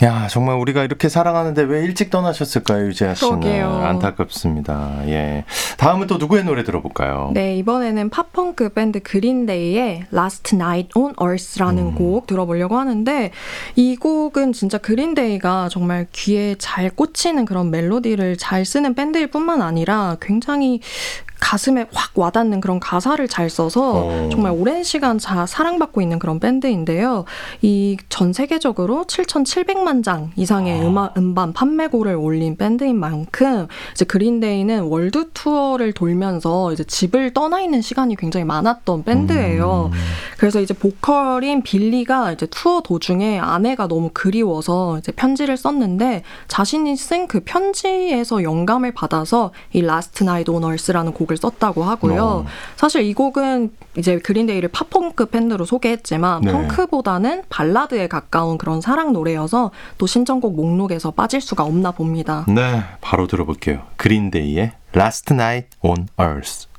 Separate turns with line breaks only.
야, 정말 우리가 이렇게 사랑하는데 왜 일찍 떠나셨을까요, 유재하 씨는?
그러게요.
안타깝습니다. 예. 다음은 또 누구의 노래 들어볼까요?
네, 이번에는 팝펑크 밴드 그린데이의 Last Night on Earth라는 곡 들어보려고 하는데, 이 곡은 진짜 그린데이가 정말 귀에 잘 꽂히는 그런 멜로디를 잘 쓰는 밴드일 뿐만 아니라 굉장히 가슴에 확 와닿는 그런 가사를 잘 써서 정말 오랜 시간 사랑받고 있는 그런 밴드인데요. 이 전 세계적으로 7,700만 장 이상의 음반 판매고를 올린 밴드인 만큼 이제 그린데이는 월드 투어를 돌면서 이제 집을 떠나 있는 시간이 굉장히 많았던 밴드예요. 그래서 이제 보컬인 빌리가 이제 투어 도중에 아내가 너무 그리워서 이제 편지를 썼는데 자신이 쓴 그 편지에서 영감을 받아서 이 Last Night on Earth라는 곡을 썼다고 하고요. 사실 이 곡은 이제 그린데이를 팝펑크 밴드로 소개했지만
네.
펑크보다는 발라드에 가까운 그런 사랑 노래여서 또 신청곡 목록에서 빠질 수가 없나 봅니다.
네, 바로 들어볼게요. 그린데이의 Last Night on Earth.